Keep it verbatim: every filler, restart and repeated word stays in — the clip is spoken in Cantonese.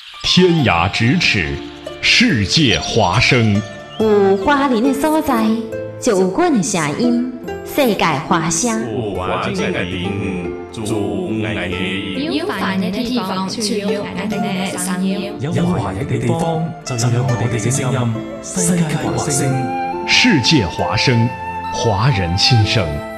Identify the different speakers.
Speaker 1: 天涯咫尺，世界华声。
Speaker 2: 有华人的所在，就有阮的声音。世界华声。
Speaker 3: 有华人的地方，就有爱的音。
Speaker 4: 有华人的地方，就有愛的聲音。
Speaker 5: 有華人的地方，就有我哋嘅聲音。世界華聲，
Speaker 1: 世界華聲，華人心聲。